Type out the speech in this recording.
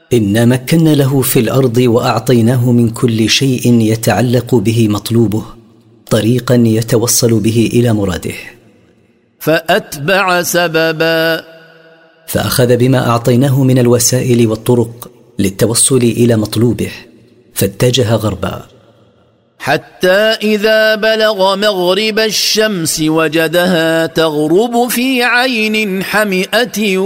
إنا مكنا له في الأرض وأعطيناه من كل شيء يتعلق به مطلوبه طريقا يتوصل به إلى مراده. فأتبع سببا، فأخذ بما أعطيناه من الوسائل والطرق للتوصل إلى مطلوبه، فاتجه غربا حتى إذا بلغ مغرب الشمس وجدها تغرب في عين حمئة